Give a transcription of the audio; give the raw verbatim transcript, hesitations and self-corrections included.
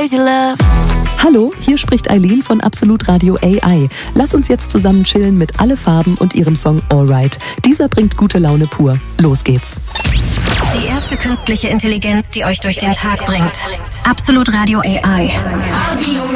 crazy love. Hallo, hier spricht Eileen von Absolut Radio A I. Lass uns jetzt zusammen chillen mit Alle Farben und ihrem Song Alright. Dieser bringt gute Laune pur. Los geht's. Die erste künstliche Intelligenz, die euch durch den Tag bringt. Absolut Radio A I.